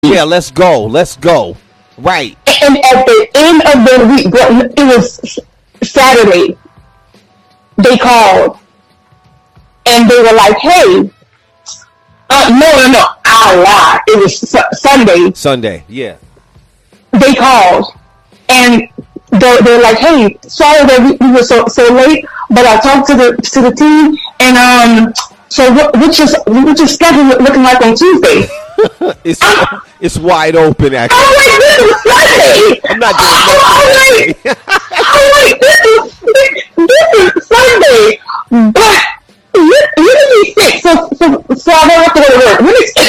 Yeah, let's go. Let's go. Right. And at the end of the week, it was Saturday, they called and they were like, hey, no, I lied. It was Sunday. Sunday, yeah. They called and they're like, hey, sorry that we were so late, but I talked to the team and so what's your schedule looking like on Tuesday? It's wide open, actually. I'm like, this is Sunday. I'm not doing this is Sunday. But you can be sick, so I don't have to go to work.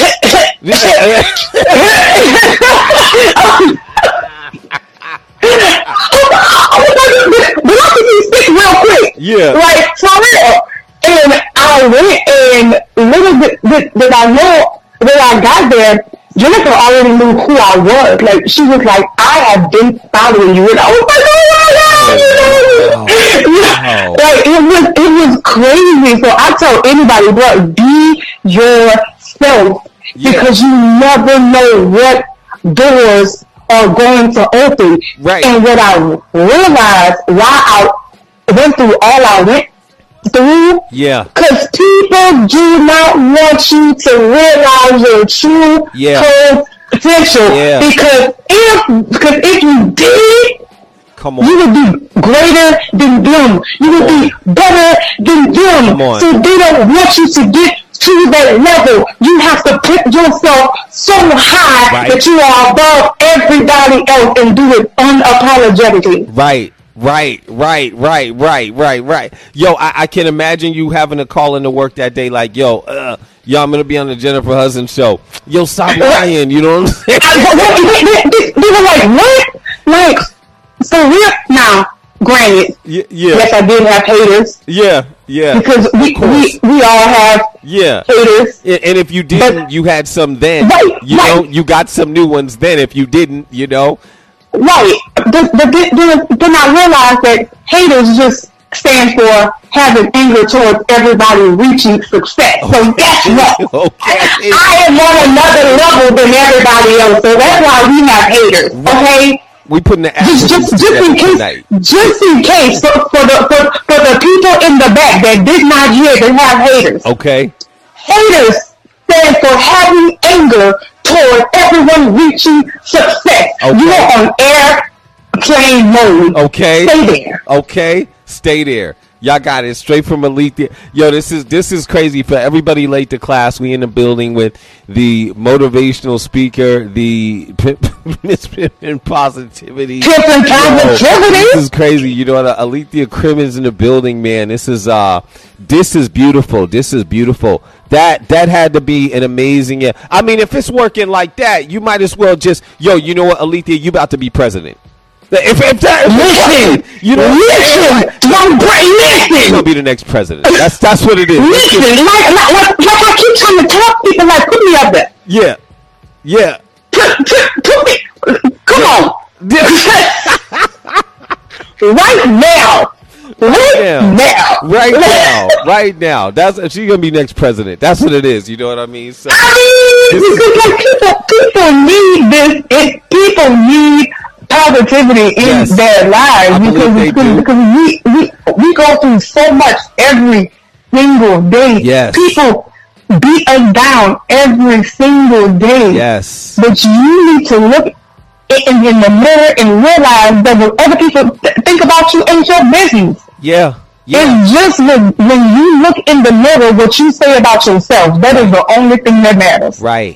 But I can be sick real quick. Yeah. Like, for real. And I went, and little bit did I know when I got there, Jennifer already knew who I was. Like, she was like, I have been following you. And I was like, oh my God, Wow. Like, it was crazy. So I tell anybody, bro, be yourself. Because you never know what doors are going to open. Right. And what I realized why I went through all I went through. Yeah. Because people do not want you to realize your true potential. Yeah. Because if you did, come on, you would be greater than them. You would be better than them. Come on. So they don't want you to get to that level. You have to put yourself so high that you are above everybody else and do it unapologetically. Right. Yo, I can imagine you having a call into work that day like, yo, I'm going to be on the Jennifer Hudson show. Yo, stop lying. You know what I'm saying? They were like, what? Like, for real? Now, granted, yes, I did have haters. Yeah. Because we all have haters. And if you didn't, you had some then. You know, you got some new ones then if you didn't, you know. Right. Then I realized that haters just stand for having anger towards everybody reaching success. So guess what? I am on another level than everybody else. So that's why we have haters. Okay? We putting the just in case tonight. Just in case for the people in the back that did not hear they have haters. Okay. Haters stand for having anger toward everyone reaching success. Okay. You are on airplane mode. Okay. Stay there. Okay. Stay there. Y'all got it straight from Alethea. Yo, this is crazy for everybody late to class. We in the building with the motivational speaker, the Miss Pimpin' Positivity. Pimpin' Positivity. This is crazy. You know, Alethea Crimmins in the building, man. This is beautiful. This is beautiful. That had to be an amazing. I mean, if it's working like that, you might as well just, you know what, Alethea, you about to be president. If listen, you know, listen, you'll be the next president. That's what it is. Listen, like I keep trying to tell people, like, put me up there. Yeah. Put me. Come on. Right now. That's she's gonna be next president. That's what it is. You know what I mean? So, because people need this. People need positivity in their lives because we go through so much every single day. Yes. People beat us down every single day. Yes. But you need to look in the mirror and realize that when other people think about you ain't your business. Yeah. It's just when you look in the mirror, what you say about yourself, that is the only thing that matters. Right.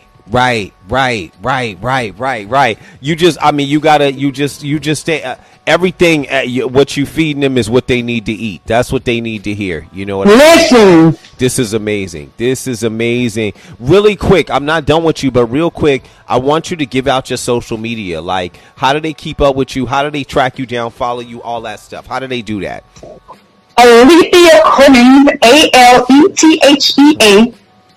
You just stay. Everything, what you feeding them is what they need to eat. That's what they need to hear. You know what I mean? This is amazing. Really quick, I'm not done with you, but real quick, I want you to give out your social media. Like, how do they keep up with you? How do they track you down, follow you, all that stuff? How do they do that? Alethea Crimmins, ALETHEA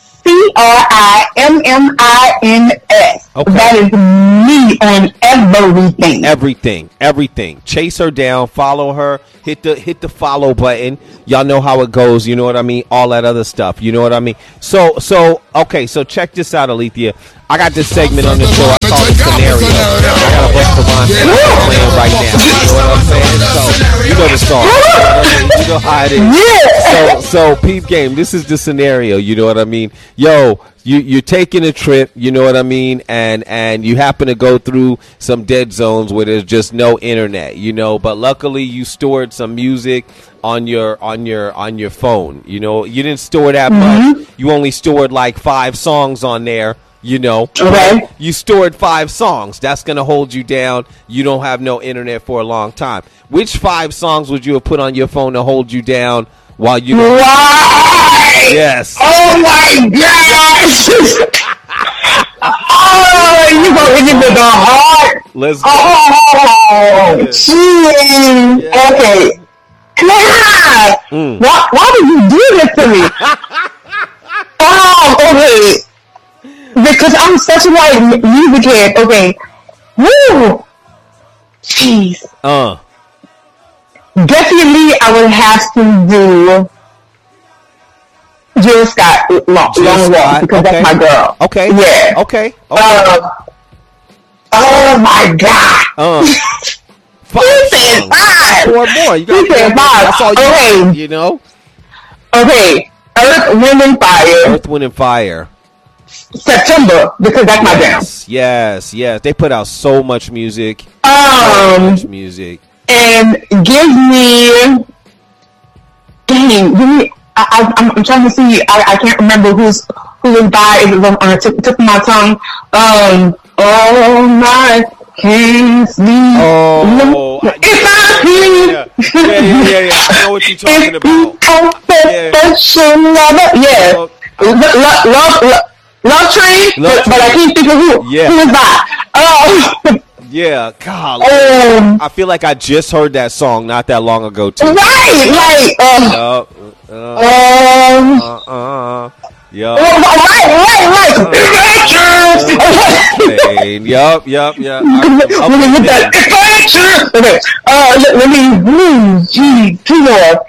CRIMMINS. Okay. That is me on everything. Chase her down, follow her, hit the follow button. Y'all know how it goes, you know what I mean? All that other stuff, you know what I mean? So okay, so check this out, Alethea. I got this segment on the show. I call it Scenario. I got a bunch of rhymes playing right now. You know what I'm saying? So, you know the song. You know how it is. So peep game. This is the scenario. You know what I mean? Yo, you're taking a trip. You know what I mean? And you happen to go through some dead zones where there's just no internet. You know, but luckily you stored some music on your phone. You know, you didn't store that much. You only stored like 5 songs on there. You know, okay. You stored 5 songs. That's going to hold you down. You don't have no internet for a long time. Which 5 songs would you have put on your phone to hold you down while you... Right! Yes. Oh, my gosh! Oh, you going to give me the heart? Let's go. Oh, jeez. Yeah. Okay. Why did you do this to me? Oh, okay. Because I'm such a like music head. Okay. Woo! Jeez. Definitely I would have to do Jill Scott Long Walk because that's my girl. Okay. Yeah. Okay. Oh my God. 5 songs. 5. 4 more. You got 5. That's all you need, you know? Okay. Earth, Wind, and Fire. Earth, Wind, and Fire. September, because that's my jam. Yes. They put out so much music. And give me, I'm trying to see. I can't remember who is by. It was on the tip of my tongue. Oh my, can't sleep. Oh, if I can. Yeah. I know what you're talking about. Love Train, but I can't think of who is by. Yeah, God. I feel like I just heard that song not that long ago too. Right. Yup. Let me. Gee, 2 more.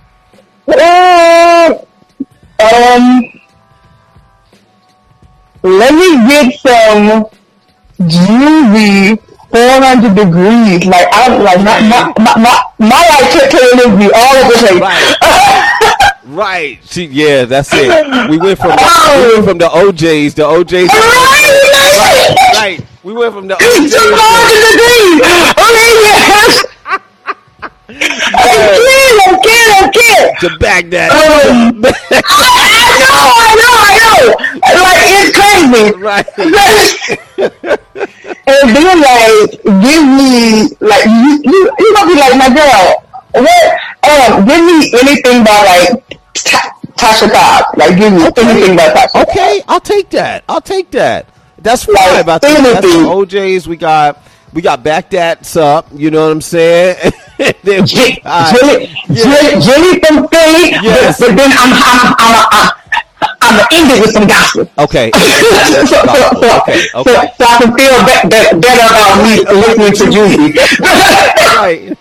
Let me get some Groovy 400 degrees. Like I'm like my life can be all over the place. Right. Yeah, that's it. We went from the OJs. The OJs. Right. We went from the OJs. 400 degrees. Okay, I can't. To Baghdad. I know. Like, it's crazy. Right. And then, like, give me, like, you gonna be like, my girl, what, give me anything by, like, Tasha Cobbs. Like, give me anything by Tasha Cobbs. Okay, I'll take that. That's fine like, about that. That's the OJs. We got Baghdad's up. You know what I'm saying? Then Jilly from Philly. Yes. But then I'm gonna end it with some gospel. Okay. So I can feel better about me listening to Judy. Right.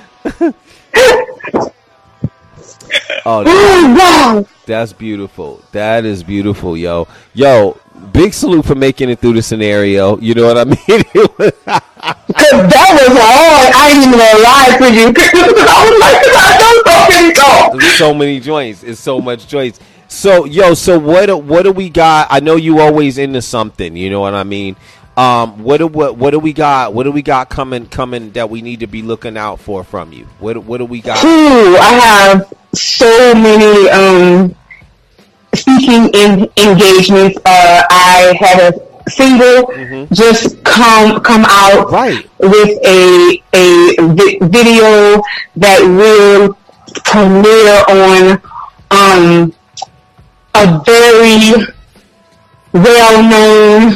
Oh, wow. That's beautiful. That is beautiful, yo. Big salute for making it through the scenario. You know what I mean? Cause that was hard. I ain't even gonna lie to you. Cause I was like, I don't know. There's so many joints. It's so much joints. So what do we got? I know you always into something. You know what I mean? What do we got? What do we got coming that we need to be looking out for from you? What do we got? I have so many speaking engagements. I had a single just come out with a video that will premiere on a very well-known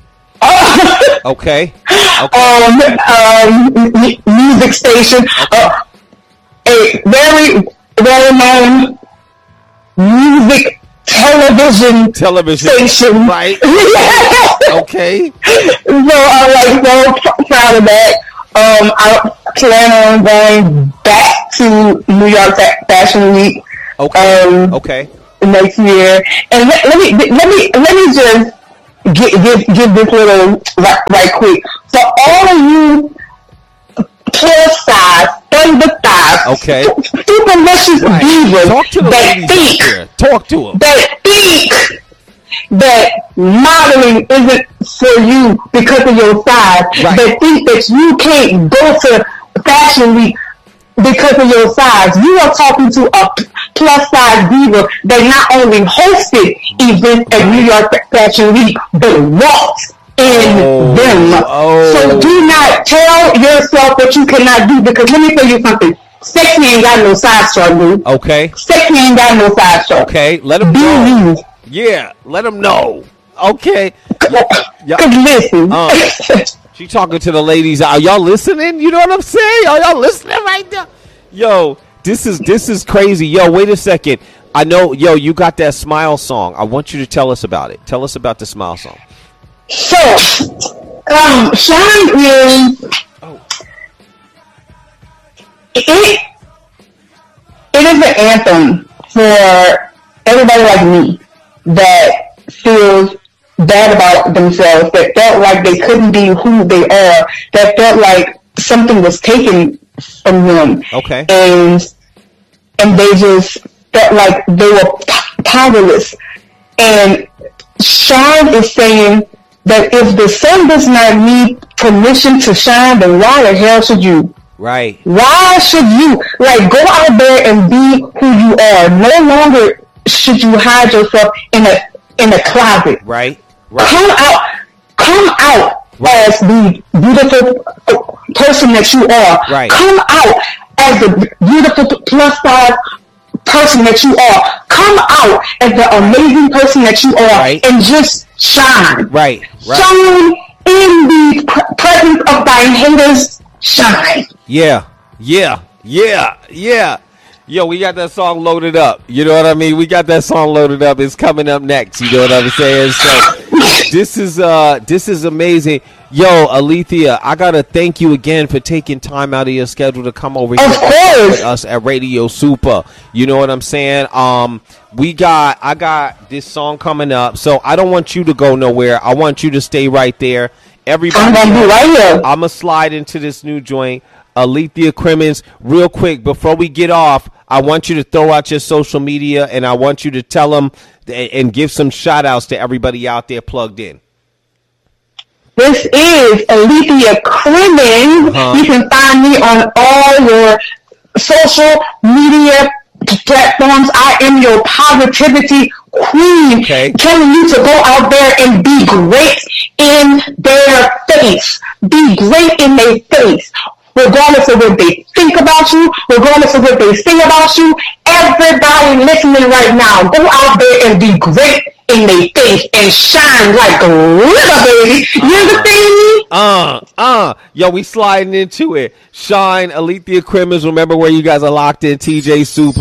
music station, a very well-known music television station. Right. Okay. So I'm like so proud of that. I plan on going back to New York Fashion Week. Okay. Next year, and let me just give this little right quick. For all of you plus size, thunder thighs, okay, superlicious divas Talk to them. That think that modeling isn't for you because of your size. Right. That think that you can't go to Fashion Week because of your size. You are talking to a plus size diva that not only hosted events at New York Fashion Week, but walked in them. So do not tell yourself what you cannot do, because let me tell you something. Sexy ain't got no size chart, dude. Okay. Sexy ain't got no size chart. Okay, let them know. Yeah, let them know. Okay. Listen. She talking to the ladies. Are y'all listening? You know what I'm saying? Are y'all listening right now? Yo, this is crazy. Yo, wait a second. I know, you got that Smile song. I want you to tell us about it. Tell us about the Smile song. So, Shine is it is an anthem for everybody like me that feels bad about themselves, that felt like they couldn't be who they are, that felt like something was taken from them. Okay. And they just felt like they were powerless. And Shine is saying that if the sun does not need permission to shine, then why the hell should you? Right. Why should you? Like, go out there and be who you are. No longer should you hide yourself in a closet. Right. Come out as the beautiful person that you are. Right. Come out as the beautiful plus size person that you are. Come out as the amazing person that you are, right, and just shine. Right. Shine in the presence of thy haters. Shine. Yeah. Yo, we got that song loaded up. You know what I mean? We got that song loaded up. It's coming up next. You know what I'm saying? So this is amazing. Yo, Alethea, I gotta thank you again for taking time out of your schedule to come over here with us at Radio Super. You know what I'm saying? I got this song coming up, so I don't want you to go nowhere. I want you to stay right there. Everybody, I'm gonna be right here. I'm gonna slide into this new joint. Alethea Crimmins, real quick, before we get off, I want you to throw out your social media, and I want you to tell them and give some shout outs to everybody out there plugged in. This is Alethea Crimmins. You can find me on all your social media platforms. I am your positivity queen, telling you to go out there and be great in their face. Be great in their face. Regardless of what they think about you, regardless of what they say about you, everybody listening right now, go out there and be great in their face and shine like a glitter, baby. You understand me? Yo, we sliding into it. Shine, Alethea Crimmins. Remember where you guys are locked in. TJ Super.